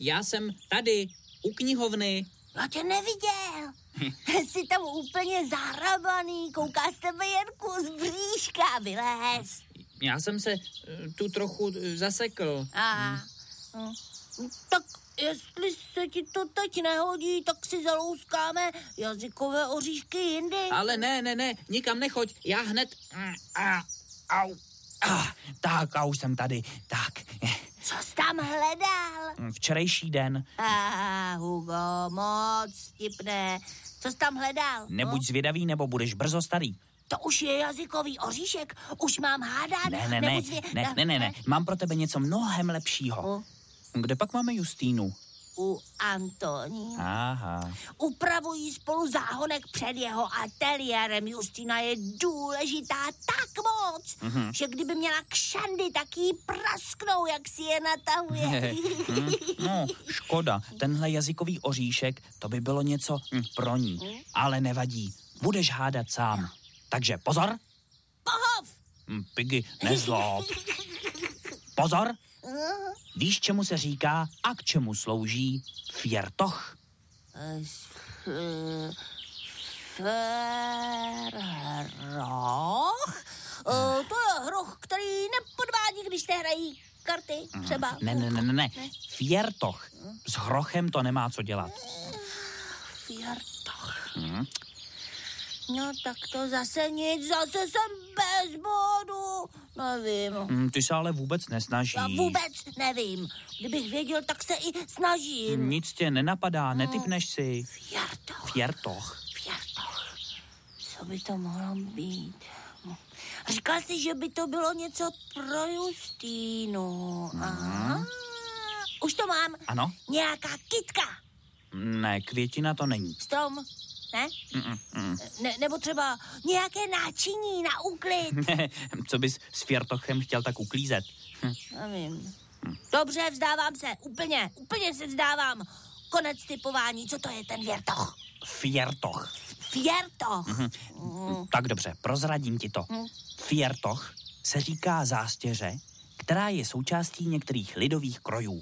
já jsem tady, u knihovny. Já tě neviděl. Jsi tam úplně zahrabaný, kouká z tebe jen kus bříška, vylez. Já jsem se tu trochu zasekl. Tak jestli se ti to teď nehodí, tak si zalouskáme jazykové oříšky jindy. Ale ne, nikam nechoď, já hned... Au. Tak, a už jsem tady, tak. Co jsi tam hledal? Včerejší den. Hugo, moc vtipné. Co jsi tam hledal? Nebuď zvědavý, nebo budeš brzo starý. To už je jazykový oříšek, už mám hádat. Ne, mám pro tebe něco mnohem lepšího. Kde pak máme Justínu? U Antonína. Aha. Upravují spolu záhonek před jeho ateliérem. Justína je důležitá tak moc, že kdyby měla kšandy, tak jí prasknou, jak si je natahuje. No, škoda. Tenhle jazykový oříšek, to by bylo něco pro ní. Ale nevadí. Budeš hádat sám. Takže pozor. Pohov! Piggy, nezlob. Pozor. Víš, čemu se říká a k čemu slouží fjrtoch? Hroch? To je hroch, který nepodvádí, když se hrají karty třeba. Ne. Fjrtoch. S hrochem to nemá co dělat. Fjrtoch. No tak to zase nic, zase jsem bez bodu. Nevím. Ty se ale vůbec nesnažíš. Já vůbec nevím. Kdybych věděl, tak se i snažím. Nic tě nenapadá, netypneš si. Fjrtoch. Co by to mohlo být? Říkal jsi, že by to bylo něco pro Justínu. Aha. Už to mám. Ano? Nějaká kytka. Ne, květina to není. Strom. Ne? Nebo třeba nějaké náčiní na úklid. Co bys s fjrtochem chtěl tak uklízet? Nevím. Dobře, vzdávám se. Úplně se vzdávám. Konec typování. Co to je ten fjrtoch? Fjrtoch. Tak dobře, prozradím ti to. Fjrtoch se říká zástěře, která je součástí některých lidových krojů.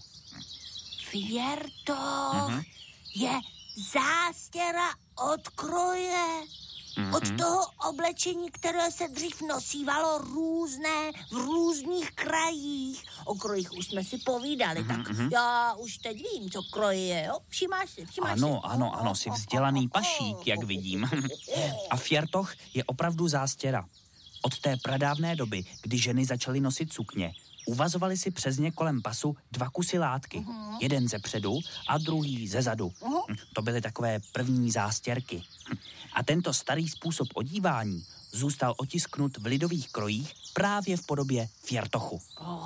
Fjrtoch je zástěra od kroje. Od toho oblečení, které se dřív nosívalo různé v různých krajích. O krojích už jsme si povídali, tak já už teď vím, co kroj je, jo? Všimáš si. Ano, jsi vzdělaný pašík, jak vidím. A fjrtoch je opravdu zástěra. Od té pradávné doby, kdy ženy začaly nosit sukně, uvazovali si přes ně kolem pasu 2 kusy látky. Jeden ze předu a druhý ze zadu. To byly takové první zástěrky. A tento starý způsob odívání zůstal otisknut v lidových krojích právě v podobě fjrtochu.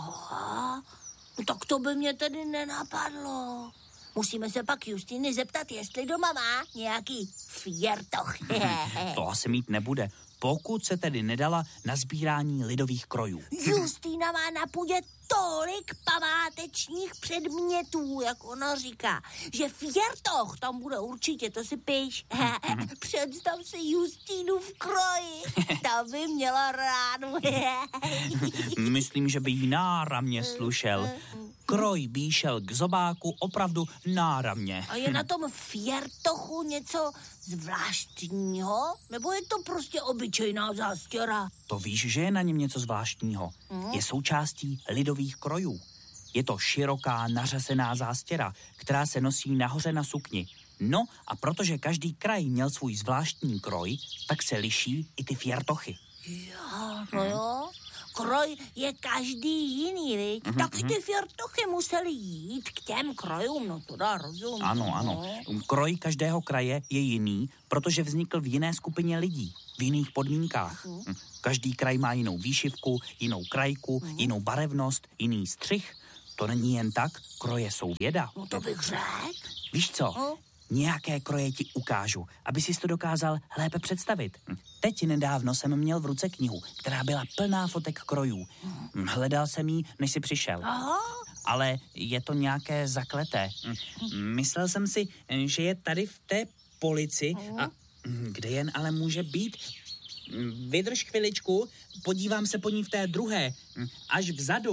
Tak to by mě tedy nenapadlo. Musíme se pak Justíny zeptat, jestli doma má nějaký fjrtoch. To asi mít nebude, pokud se tedy nedala na sbírání lidových krojů. Justína má na půdě tolik památečních předmětů, jak ona říká, že fjrtoch tam bude určitě, to si píš. Představ si Justínu v kroji, ta by měla rádu. Myslím, že by jí náramně slušel. Kroj by šel k zobáku opravdu náramně. A je na tom fjrtochu něco zvláštního? Nebo je to prostě obyčejná zástěra? To víš, že je na něm něco zvláštního. Je součástí lidových krojů. Je to široká, nařesená zástěra, která se nosí nahoře na sukni. No a protože každý kraj měl svůj zvláštní kroj, tak se liší i ty fjrtochy. Jo. Kroj je každý jiný, viď? Tak i ty fjrtochy museli jít k těm krojům, no to dá rozum. Ano. Kroj každého kraje je jiný, protože vznikl v jiné skupině lidí, v jiných podmínkách. Každý kraj má jinou výšivku, jinou krajku, jinou barevnost, jiný střih. To není jen tak, kroje jsou věda. No to bych řekl. Víš co? Nějaké kroje ti ukážu, aby si to dokázal lépe představit. Teď nedávno jsem měl v ruce knihu, která byla plná fotek krojů. Hledal jsem ji, než jsi přišel. Ale je to nějaké zakleté. Myslel jsem si, že je tady v té polici a kde jen ale může být. Vydrž chviličku, podívám se po ní v té druhé. Až vzadu.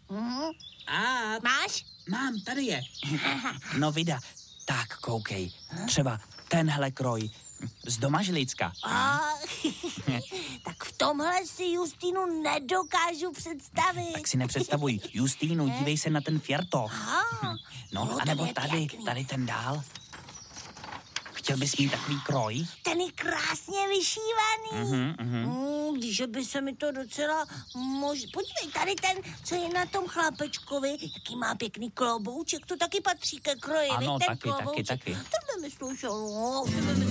A Máš? mám, tady je. No vida, tak koukej. Třeba tenhle kroj z Domažlicka. Tak v tomhle si Justýnu nedokážu představit. Tak si nepředstavuj. Justýnu, dívej se na ten fjortoch. No, anebo tady ten dál. Chtěl bys mít takový kroj? Ten je krásně vyšívaný. Když by se mi to docela Podívej, tady ten, co je na tom chlapečkovi, jaký má pěkný klobouček, to taky patří ke kroji. Ano, ten taky. Ten by mi slušel,